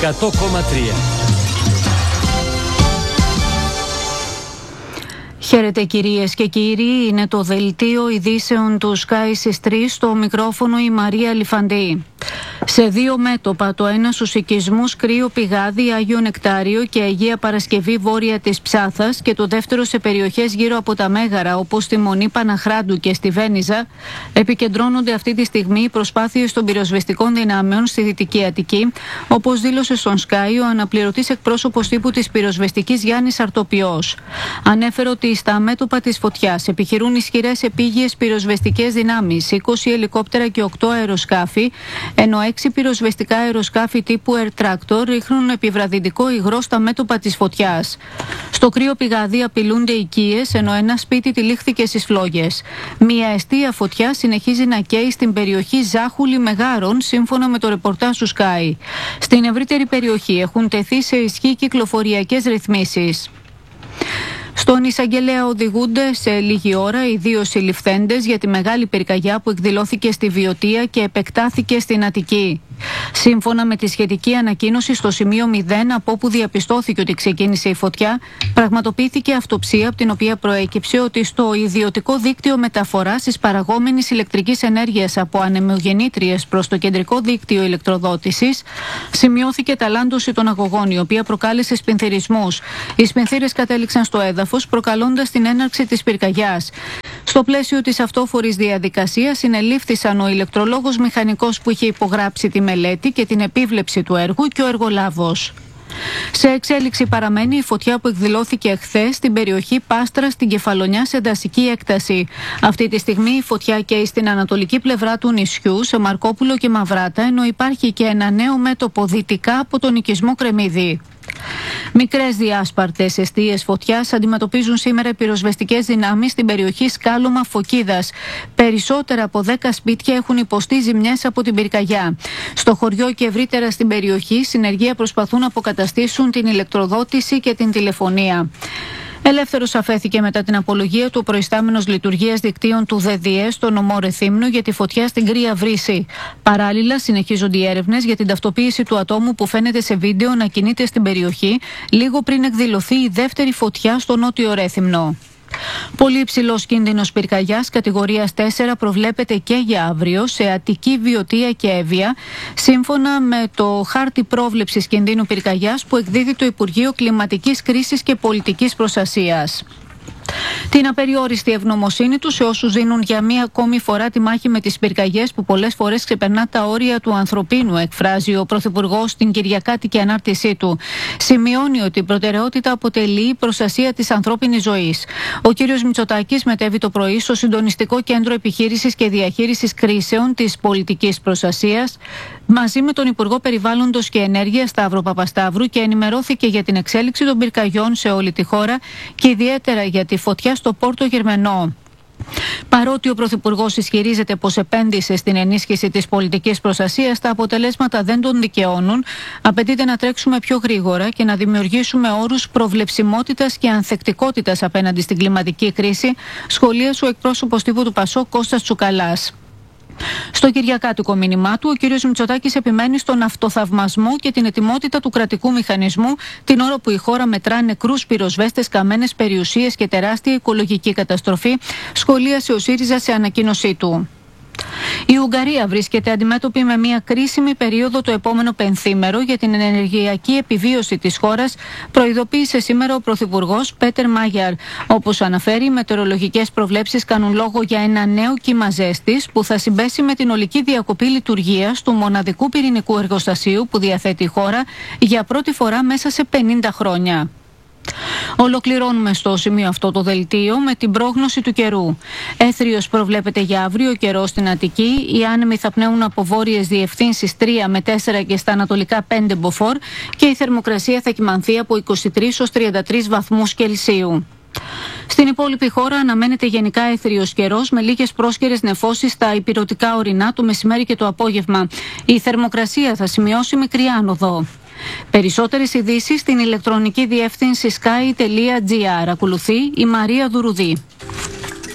100,3. Χαίρετε κυρίες και κύριοι, είναι το δελτίο ειδήσεων του Sky στις 3, στο μικρόφωνο η Μαρία Λιφαντή. Σε δύο μέτωπα, το ένα στους οικισμούς Κρύο Πηγάδι, Άγιο Νεκτάριο και Αγία Παρασκευή βόρεια της Ψάθας και το δεύτερο σε περιοχές γύρω από τα Μέγαρα όπως στη Μονή Παναχράντου και στη Βένιζα, επικεντρώνονται αυτή τη στιγμή οι προσπάθειες των πυροσβεστικών δυνάμεων στη Δυτική Αττική, όπως δήλωσε στον Sky ο αναπληρωτής εκπρόσωπος τύπου της πυροσβεστικής Γιάννης Αρτοπιός. Ανέφερε ότι στα μέτωπα της φωτιάς επιχειρούν ισχυρές επίγειες πυροσβεστικές δυνάμεις, 20 ελικόπτερα και 8 αεροσκάφη, ενώ 6 πυροσβεστικά αεροσκάφη τύπου Air Tractor ρίχνουν επιβραδυντικό υγρό στα μέτωπα της φωτιάς. Στο Κρύο Πηγάδι απειλούνται οικίες, ενώ ένα σπίτι τυλίχθηκε στις φλόγες. Μια εστία φωτιά συνεχίζει να καίει στην περιοχή Ζάχουλη Μεγάρων, σύμφωνα με το ρεπορτάζ του Sky. Στην ευρύτερη περιοχή έχουν τεθεί σε ισχύ κυκλοφοριακές ρυθμίσεις. Στον εισαγγελέα οδηγούνται σε λίγη ώρα οι δύο συλληφθέντες για τη μεγάλη πυρκαγιά που εκδηλώθηκε στη Βιωτία και επεκτάθηκε στην Αττική. Σύμφωνα με τη σχετική ανακοίνωση, στο σημείο 0, από όπου διαπιστώθηκε ότι ξεκίνησε η φωτιά, πραγματοποιήθηκε αυτοψία, από την οποία προέκυψε ότι στο ιδιωτικό δίκτυο μεταφοράς της παραγόμενης ηλεκτρικής ενέργειας από ανεμογεννήτριες προς το κεντρικό δίκτυο ηλεκτροδότησης σημειώθηκε ταλάντωση των αγωγών, η οποία προκάλεσε σπινθυρισμούς. Οι σπινθύρες κατέληξαν στο έδαφος, προκαλώντας την έναρξη της πυρκαγιάς. Στο πλαίσιο της αυτόφορης διαδικασίας συνελήφθησαν ο ηλεκτρολόγος μηχανικός που είχε υπογράψει τη μελέτη και την επίβλεψη του έργου και ο εργολάβος. Σε εξέλιξη παραμένει η φωτιά που εκδηλώθηκε εχθές στην περιοχή Πάστρα στην Κεφαλονιά σε δασική έκταση. Αυτή τη στιγμή η φωτιά καίει στην ανατολική πλευρά του νησιού, σε Μαρκόπουλο και Μαυράτα, ενώ υπάρχει και ένα νέο μέτωπο δυτικά από τον οικισμό Κρεμμύδη. Μικρές διάσπαρτες εστίες φωτιάς αντιμετωπίζουν σήμερα οι πυροσβεστικές δυνάμεις στην περιοχή Σκάλωμα Φωκίδας. Περισσότερα από 10 σπίτια έχουν υποστεί ζημιές από την πυρκαγιά. Στο χωριό και ευρύτερα στην περιοχή, συνεργεία προσπαθούν να αποκαταστήσουν την ηλεκτροδότηση και την τηλεφωνία. Ελεύθερος αφέθηκε μετά την απολογία του προϊστάμενος λειτουργίας δικτύων του ΔΔΕ στο νομό Ρεθύμνου για τη φωτιά στην Κρύα Βρύση. Παράλληλα, συνεχίζονται οι έρευνες για την ταυτοποίηση του ατόμου που φαίνεται σε βίντεο να κινείται στην περιοχή λίγο πριν εκδηλωθεί η δεύτερη φωτιά στο νότιο Ρέθυμνο. Πολύ υψηλός κίνδυνος πυρκαγιάς κατηγορίας 4 προβλέπεται και για αύριο σε Αττική, Βιωτία και Εύβοια, σύμφωνα με το χάρτη πρόβλεψης κινδύνου πυρκαγιάς που εκδίδει το Υπουργείο Κλιματικής Κρίσης και Πολιτικής Προστασίας. Την απεριόριστη ευγνωμοσύνη του σε όσους δίνουν για μία ακόμη φορά τη μάχη με τις πυρκαγιές που πολλές φορές ξεπερνά τα όρια του ανθρωπίνου, εκφράζει ο Πρωθυπουργός στην Κυριακάτικη ανάρτησή του. Σημειώνει ότι η προτεραιότητα αποτελεί η προστασία της ανθρώπινης ζωής. Ο κ. Μητσοτάκης μετέβη το πρωί στο Συντονιστικό Κέντρο Επιχείρησης και Διαχείρισης Κρίσεων της Πολιτικής Προστασίας μαζί με τον Υπουργό Περιβάλλοντος και Ενέργειας Σταύρο Παπασταύρου και ενημερώθηκε για την εξέλιξη των πυρκαγιών σε όλη τη χώρα και ιδιαίτερα για τη φωτιά στο Πόρτο Γερμενό. Παρότι ο Πρωθυπουργός ισχυρίζεται πως επένδυσε στην ενίσχυση της πολιτικής προστασίας, τα αποτελέσματα δεν τον δικαιώνουν. Απαιτείται να τρέξουμε πιο γρήγορα και να δημιουργήσουμε όρους προβλεψιμότητας και ανθεκτικότητας απέναντι στην κλιματική κρίση, σχολίασε ο εκπρόσωπος τύπου του ΠΑΣΟΚ Κώστας Τσουκαλάς. Στο κυριακάτικο μήνυμά του, ο κ. Μητσοτάκης επιμένει στον αυτοθαυμασμό και την ετοιμότητα του κρατικού μηχανισμού την ώρα που η χώρα μετρά νεκρούς πυροσβέστες, καμένες περιουσίες και τεράστια οικολογική καταστροφή, σχολίασε ο ΣΥΡΙΖΑ σε ανακοίνωσή του. Η Ουγγαρία βρίσκεται αντιμέτωπη με μια κρίσιμη περίοδο το επόμενο πενθήμερο για την ενεργειακή επιβίωση της χώρας, προειδοποίησε σήμερα ο Πρωθυπουργός Πέτερ Μάγιαρ. Όπως αναφέρει, οι μετεωρολογικές προβλέψεις κάνουν λόγο για ένα νέο κύμα ζέστης που θα συμπέσει με την ολική διακοπή λειτουργίας του μοναδικού πυρηνικού εργοστασίου που διαθέτει η χώρα για πρώτη φορά μέσα σε 50 χρόνια. Ολοκληρώνουμε στο σημείο αυτό το δελτίο με την πρόγνωση του καιρού. Έθριος προβλέπεται για αύριο ο καιρός στην Αττική. Οι άνεμοι θα πνέουν από βόρειες διευθύνσεις 3 με 4 και στα ανατολικά 5 μποφόρ και η θερμοκρασία θα κυμανθεί από 23 ως 33 βαθμούς Κελσίου. Στην υπόλοιπη χώρα αναμένεται γενικά έθριος καιρός με λίγες πρόσκαιρες νεφώσεις στα ηπειρωτικά ορεινά το μεσημέρι και το απόγευμα. Η θερμοκρασία θα σημειώσει μικρή άνοδο. Περισσότερες ειδήσεις στην ηλεκτρονική διεύθυνση sky.gr. Ακολουθεί η Μαρία Δουρουδή.